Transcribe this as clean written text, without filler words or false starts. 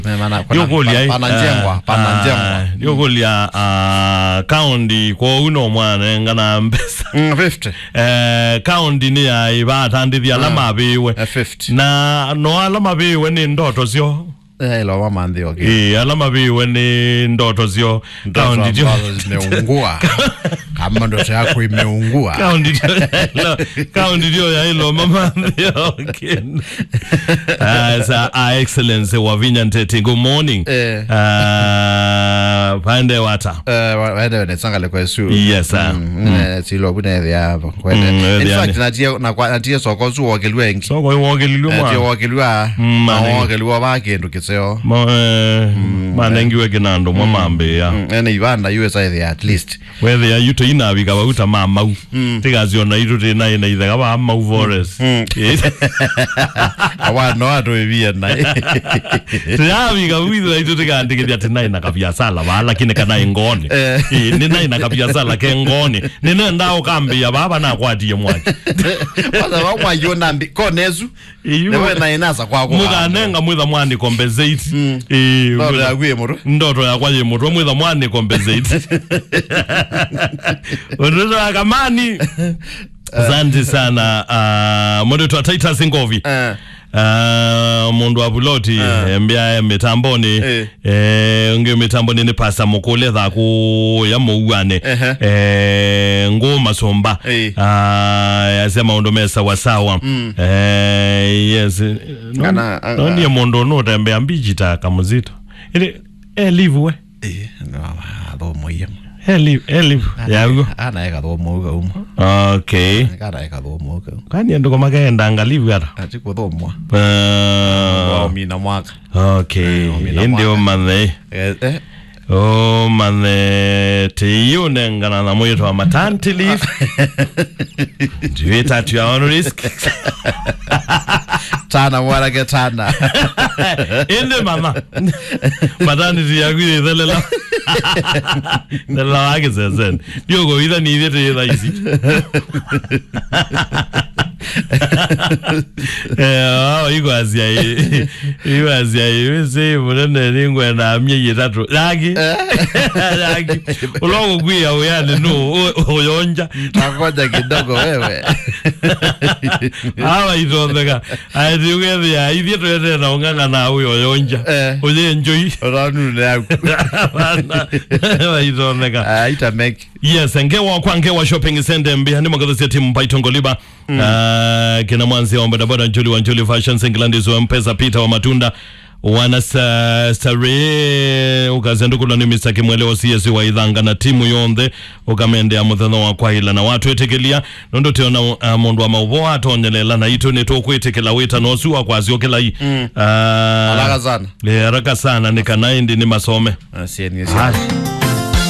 pananjengwa county kwa uno mwana ngana mpesa 50 county ni ya ibata ndithia alama biwe 50 na no alama biwe ni ndoto sio lo mama ndio okay alama biwe ni ndoto sio county zimeungua kama ndoto yako imeungua county ndio ya hilo mama ndio okay excellence Wavinya Nteti, good morning. Pande wata wende ne sangale kwa su yes sir silo bune ya kwende in fact natia soko zu wogelwengi soko wogelwa natia wogelwa wogelwa bagendo kiseo manengiwe kinando mwamambe ya ene ibanda USA at least whether ya yuto inabika bauta mama tigaziona iruti na ithaga ba mau forest awa no ado ebia na tiabika witha itu tigandikithia tena ina kabiasala ba lakini kana ngoni ni na ina kabiasala ke ngoni ni nenda ukambia baba na kwatie mwaki baba wa yona konezu newe na inasa kwako muganenga mwitha mwani compensate ndoto ya gwe muru ndoto ya kwaje muru mwitha mwani compensate odozo akamani asante sana mondo tu ataita singovi mundu abuloti mbia mitamboni nge mitamboni ni pasa mukoletha ku ya muwane ngoma somba yasema ndo mesa wasawa yes no ni mundu no tembea mbijita kamuzito ile live we no ado moyem live yago ana eka do moga okay kana eka do moga kani ndo magenda ngalive ata ati kudomwa mina mwaka okay ndio manze oh manze tiyune ngana na moyo wa maternity leave tuita tu ya risk tana wala getana ende mama maternity ya gwi delela la agezen ndio go ida ni ide ida isi iko azia yese mulene lingwe na mye tatu lagi ulogo gwia uyane no oyonja takoja kidogo wewe hawa idondeka ayuge ya idie twende na unganga na huyo oyonja oje enjoy ranu yangu hawa idondeka ita make yes ngewa shopping center mbia ni magazi ya timu Paitongoliba kina mwanzi wa bodaboda Njuli Fashion England zo mpesa Peter wa matunda wana stare ukazendukula ni Mr. Kimwelewa CS wa Idhanga na timu yonde ukamende ya muthano wa kwa ila na watu etekelia nondo teona mundu wa maubo atonyelela na ito neto kwetekela weta nosu wa kwa ziokela hii haraka sana haraka sana ni kanaindi ni masome sieni